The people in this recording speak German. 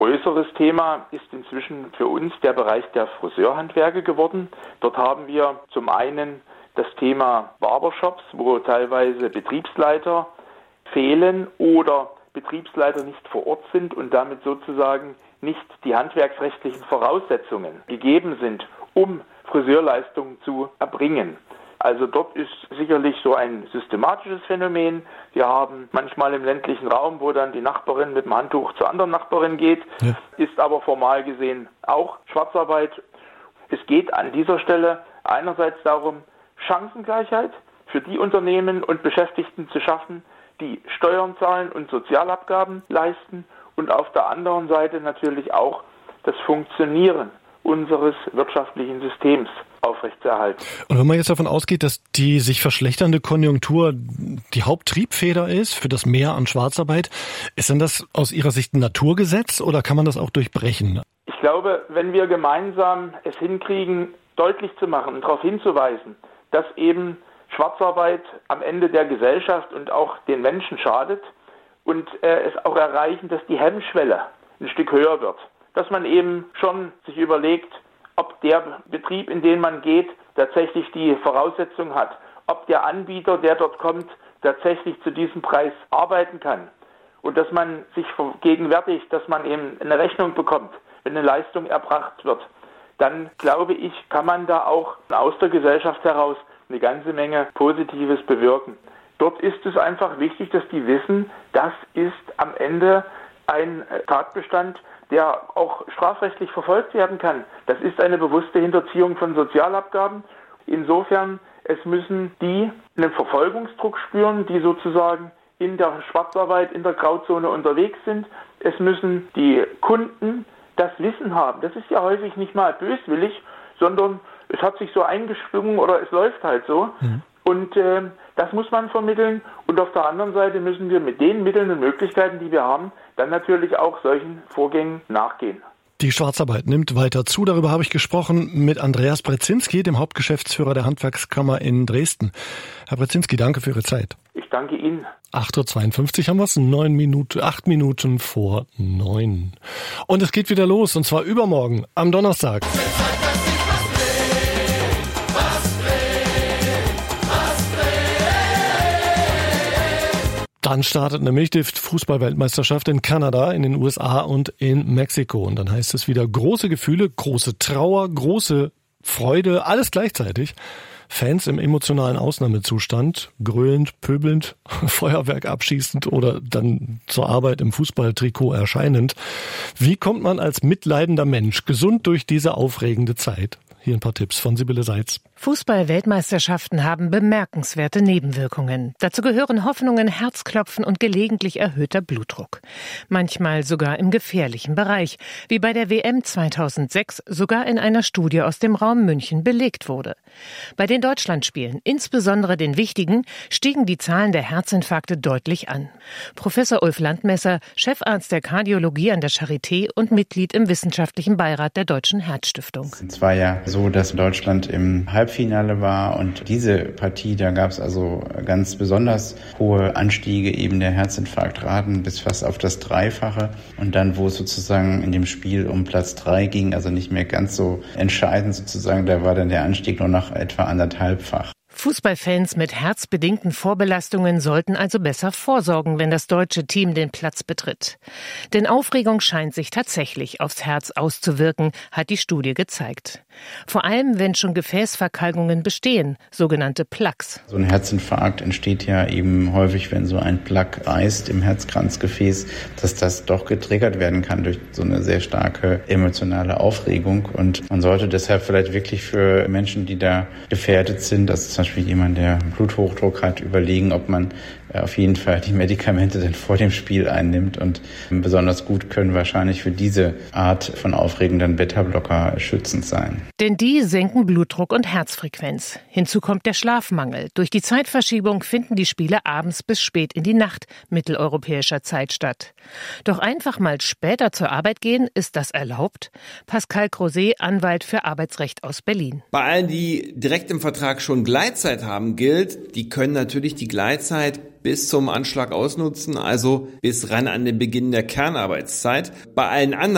Größeres Thema ist inzwischen für uns der Bereich der Friseurhandwerke geworden. Dort haben wir zum einen das Thema Barbershops, wo teilweise Betriebsleiter fehlen oder Betriebsleiter nicht vor Ort sind und damit sozusagen nicht die handwerksrechtlichen Voraussetzungen gegeben sind, um Friseurleistungen zu erbringen. Also dort ist sicherlich so ein systematisches Phänomen. Wir haben manchmal im ländlichen Raum, wo dann die Nachbarin mit dem Handtuch zur anderen Nachbarin geht, ist aber formal gesehen auch Schwarzarbeit. Es geht an dieser Stelle einerseits darum, Chancengleichheit für die Unternehmen und Beschäftigten zu schaffen, die Steuern zahlen und Sozialabgaben leisten und auf der anderen Seite natürlich auch das Funktionieren unseres wirtschaftlichen Systems aufrechtzuerhalten. Und wenn man jetzt davon ausgeht, dass die sich verschlechternde Konjunktur die Haupttriebfeder ist für das Mehr an Schwarzarbeit, ist denn das aus Ihrer Sicht ein Naturgesetz oder kann man das auch durchbrechen? Ich glaube, wenn wir gemeinsam es hinkriegen, deutlich zu machen und darauf hinzuweisen, dass eben Schwarzarbeit am Ende der Gesellschaft und auch den Menschen schadet und es auch erreichen, dass die Hemmschwelle ein Stück höher wird. Dass man eben schon sich überlegt, ob der Betrieb, in den man geht, tatsächlich die Voraussetzung hat, ob der Anbieter, der dort kommt, tatsächlich zu diesem Preis arbeiten kann und dass man sich vergegenwärtigt, dass man eben eine Rechnung bekommt, wenn eine Leistung erbracht wird, dann glaube ich, kann man da auch aus der Gesellschaft heraus eine ganze Menge Positives bewirken. Dort ist es einfach wichtig, dass die wissen, das ist am Ende ein Tatbestand, der auch strafrechtlich verfolgt werden kann. Das ist eine bewusste Hinterziehung von Sozialabgaben. Insofern, es müssen die einen Verfolgungsdruck spüren, die sozusagen in der Schwarzarbeit, in der Grauzone unterwegs sind. Es müssen die Kunden das Wissen haben. Das ist ja häufig nicht mal böswillig, sondern es hat sich so eingeschwungen oder es läuft halt so. Und das muss man vermitteln. Und auf der anderen Seite müssen wir mit den Mitteln und Möglichkeiten, die wir haben, dann natürlich auch solchen Vorgängen nachgehen. Die Schwarzarbeit nimmt weiter zu. Darüber habe ich gesprochen mit Andreas Brezinski, dem Hauptgeschäftsführer der Handwerkskammer in Dresden. Herr Brezinski, danke für Ihre Zeit. Ich danke Ihnen. 8.52 Uhr haben wir es, 8 Minuten vor 9. Und es geht wieder los, und zwar übermorgen, am Donnerstag. Dann startet nämlich die Fußball-Weltmeisterschaft in Kanada, in den USA und in Mexiko. Und dann heißt es wieder große Gefühle, große Trauer, große Freude, alles gleichzeitig. Fans im emotionalen Ausnahmezustand, grölend, pöbelnd, Feuerwerk abschießend oder dann zur Arbeit im Fußballtrikot erscheinend. Wie kommt man als mitleidender Mensch gesund durch diese aufregende Zeit? Hier ein paar Tipps von Sibylle Seitz. Fußball-Weltmeisterschaften haben bemerkenswerte Nebenwirkungen. Dazu gehören Hoffnungen, Herzklopfen und gelegentlich erhöhter Blutdruck. Manchmal sogar im gefährlichen Bereich, wie bei der WM 2006 sogar in einer Studie aus dem Raum München belegt wurde. Bei den Deutschlandspielen, insbesondere den wichtigen, stiegen die Zahlen der Herzinfarkte deutlich an. Professor Ulf Landmesser, Chefarzt der Kardiologie an der Charité und Mitglied im wissenschaftlichen Beirat der Deutschen Herzstiftung. Es war ja so, dass Deutschland im Halbfinale war und diese Partie, da gab es also ganz besonders hohe Anstiege eben der Herzinfarktraten bis fast auf das Dreifache. Und dann, wo es sozusagen in dem Spiel um Platz 3 ging, also nicht mehr ganz so entscheidend sozusagen, da war dann der Anstieg nur noch etwa 1,5-fach. Fußballfans mit herzbedingten Vorbelastungen sollten also besser vorsorgen, wenn das deutsche Team den Platz betritt. Denn Aufregung scheint sich tatsächlich aufs Herz auszuwirken, hat die Studie gezeigt. Vor allem, wenn schon Gefäßverkalkungen bestehen, sogenannte Plaques. So ein Herzinfarkt entsteht ja eben häufig, wenn so ein Plaque reißt im Herzkranzgefäß, dass das doch getriggert werden kann durch so eine sehr starke emotionale Aufregung. Und man sollte deshalb vielleicht wirklich für Menschen, die da gefährdet sind, das ist zum Beispiel jemand, der Bluthochdruck hat, überlegen, ob man auf jeden Fall die Medikamente dann vor dem Spiel einnimmt. Und besonders gut können wahrscheinlich für diese Art von Aufregung dann Beta-Blocker schützend sein. Denn die senken Blutdruck und Herzfrequenz. Hinzu kommt der Schlafmangel. Durch die Zeitverschiebung finden die Spiele abends bis spät in die Nacht mitteleuropäischer Zeit statt. Doch einfach mal später zur Arbeit gehen, ist das erlaubt? Pascal Crozet, Anwalt für Arbeitsrecht aus Berlin. Bei allen, die direkt im Vertrag schon Gleitzeit haben, gilt, die können natürlich die Gleitzeit bis zum Anschlag ausnutzen, also bis ran an den Beginn der Kernarbeitszeit. Bei allen anderen